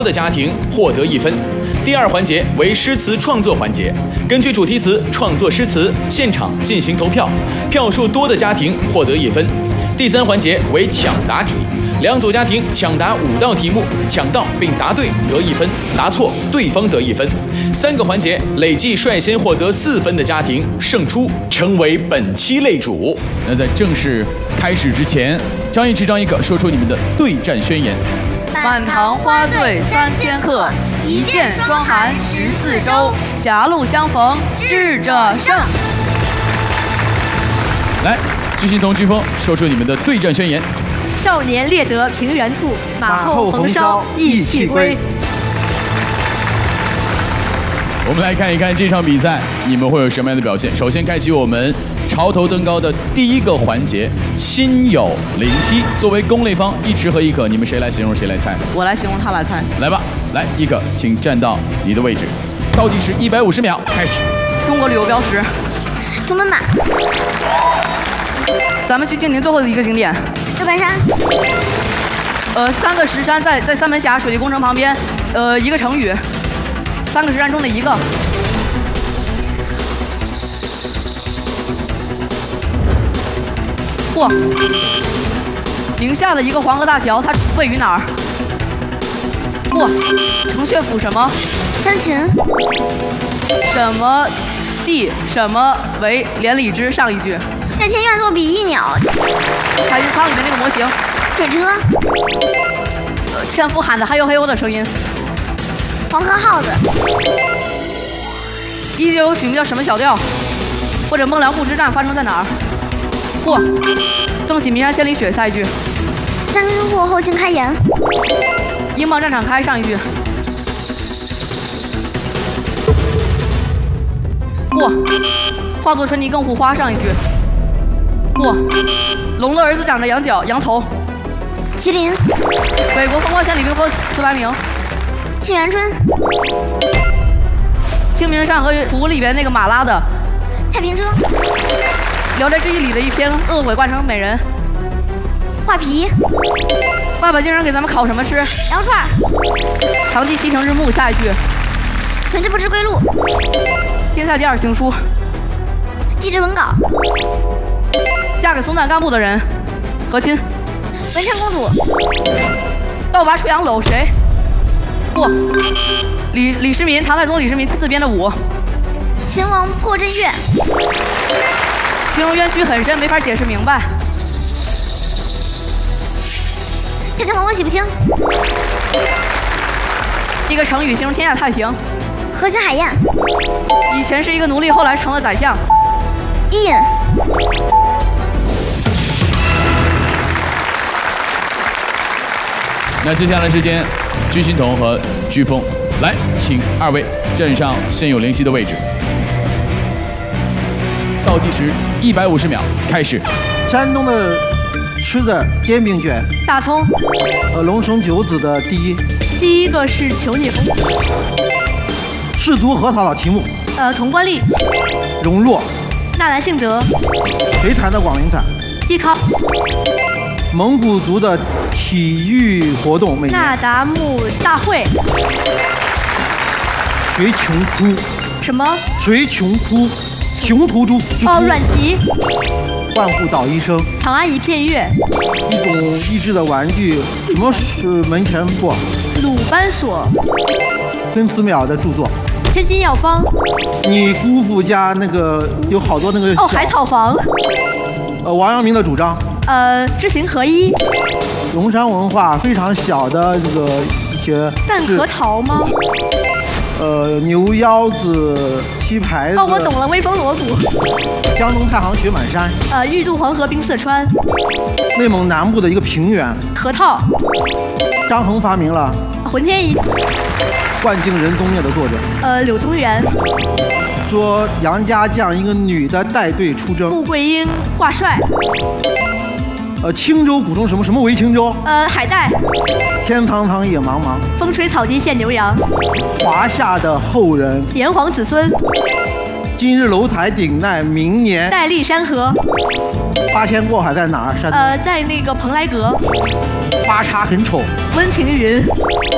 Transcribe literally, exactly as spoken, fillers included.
的家庭获得一分。第二环节为诗词创作环节，根据主题词创作诗词，现场进行投票，票数多的家庭获得一分。第三环节为抢答题，两组家庭抢答五道题目，抢到并答对得一分，答错对方得一分。三个环节累计率先获得四分的家庭胜出，成为本期擂主。那在正式开始之前，张一驰、张一可说出你们的对战宣言。 满堂花醉三千客，一见霜寒十四州。狭路相逢智者胜。 来，巨星同、飓风说出你们的对战宣言。 少年猎得平原兔，马后横烧意气归。 我们来看一看这场比赛你们会有什么样的表现。首先开启我们潮头登高的第一个环节，心有灵犀。作为攻类方，一驰和一可，你们谁来形容谁来猜？ 我来形容，他来猜。 来吧，来，一可，请站到你的位置。倒计时一百五十秒，开始。 中国旅游标识， 图门马。 咱们去晋宁最后的一个景点， 六盘山。 呃，三个石山在在三门峡水利工程旁边，呃，一个成语，三个石山中的一个。嚯！宁夏的一个黄河大桥，它位于哪儿？嚯！城阙府什么？ 三秦。 什么地什么为连理枝？上一句。 在天愿作比翼鸟。 海云舱里面那个模型。 水车。 呃，纤夫喊的嘿呦嘿呦的声音。 黄河耗子。 一九有个曲目叫什么小调？或者孟良崮之战发生在哪儿？嚯！更喜岷山千里雪，下一句。 三更过后竟开言。 英镑战场开，上一句。嚯！化作春泥更护花，上一句。嚯！龙的儿子长着羊角，羊头。 麒麟。 北国风光千里，冰封四百名。 沁园春。 清明上河图里边那个马拉的。 太平车。 聊斋志异里的一篇恶鬼灌成美人。 画皮。 爸爸经常给咱们烤什么吃？ 羊肉串。 长记西亭日暮，下一句。 存之不知归路。 天下第二行书。 祭侄文稿。 嫁给松赞干部的人，和亲。 文成公主。 倒拔出杨柳，谁？嚯！李李世民，唐太宗李世民亲自编的舞。 秦王破阵乐。 形容冤屈很深，没法解释明白。 太清皇后洗不清。 一个成语形容天下太平。 和谐海晏。 以前是一个奴隶，后来成了宰相。 伊尹。 那接下来时间，居心彤和飓风，来，请二位站上心有灵犀的位置。倒计时一百五十秒，开始。 山东的吃的煎饼卷。 大葱。 呃，龙生九子的第一。 第一个是求你风。 氏族核桃的题目。 呃，潼关吏。 荣若。 纳兰性德。 谁弹的广陵散？ 嵇康。 蒙古族的体育活动每年。 那达慕大会。 谁穷哭？ 什么？ 谁穷哭？穷途猪。 哦，阮籍。 万户捣衣声。 长安一片月。 一种益智的玩具，什么是门前过？ 鲁班锁。 孙思邈的著作。 千金药方。 你姑父家那个有好多那个。 哦，海草房。 呃，王阳明的主张。 呃，知行合一。 龙山文化非常小的这个一些。 蛋壳桃吗？ 呃，牛腰子、七牌子。 哦，我懂了，威风锣鼓。 江东太行雪满山。 呃，玉渡黄河冰塞川。 内蒙南部的一个平原。 核桃。 张衡发明了。 浑天仪。 万径人踪灭的作者。 呃，柳宗元。 说杨家将一个女的带队出征。 穆桂英挂帅。 呃，青州古中什么什么为青州？ 呃，海带。 天苍苍，野茫茫。 风吹草低见牛羊。 华夏的后人。 炎黄子孙。 今日楼台顶戴，明年。 戴笠山河。 八仙过海在哪儿？山呃，在那个蓬莱阁。 花叉很丑。 温庭筠。